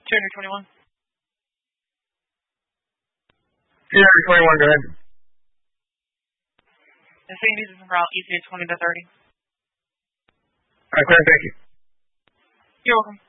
221. 221, go ahead. The same is from route ETA 20 to 30. All right, clear, thank you. You're welcome.